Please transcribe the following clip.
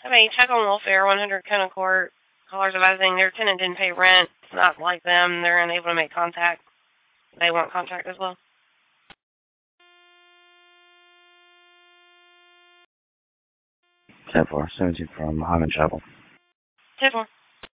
Okay, check on welfare, 100 Kennel Court. Callers advising their tenant didn't pay rent. It's not like them. They're unable to make contact. They want contact as well. 10-4, 17 from Hyman Chapel. 10-4.